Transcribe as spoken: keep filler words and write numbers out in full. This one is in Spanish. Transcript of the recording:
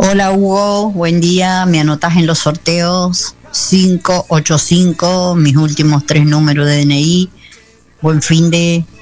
Hola Hugo, buen día, me anotás en los sorteos cinco ocho cinco, mis últimos tres números de D N I, buen fin de...